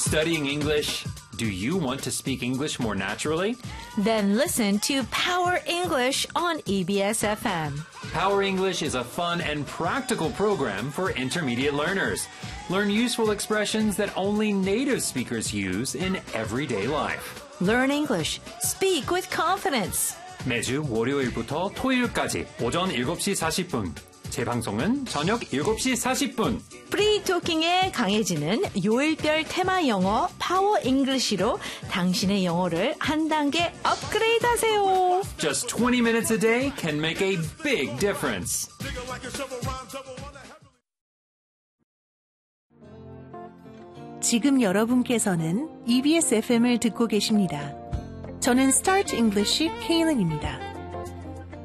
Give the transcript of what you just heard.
Studying English? Do you want to speak English more naturally? Then listen to Power English on EBS FM. Power English is a fun and practical program for intermediate learners. Learn useful expressions that only native speakers use in everyday life. Learn English. Speak with confidence. 매주 월요일부터 토요일까지 오전 7시 40분. 재방송은 저녁 7시 40분. 프리토킹에 강해지는 요일별 테마 영어 파워 잉글리시로 당신의 영어를 한 단계 업그레이드 하세요. Just 20 minutes a day can make a big difference. 지금 여러분께서는 EBS FM을 듣고 계십니다. 저는 Start English 케일런입니다.